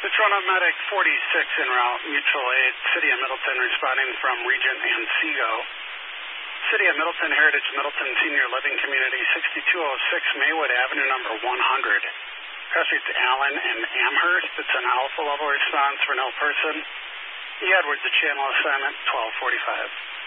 It's Roanoke Medic 46 en route, mutual aid, City of Middleton responding from Regent and Seago. City of Middleton, Heritage Middleton Senior Living Community, 6206 Maywood Avenue, number 100. Cross streets Allen and Amherst. It's an alpha level response for no person. E. Edwards, the channel assignment, 1245.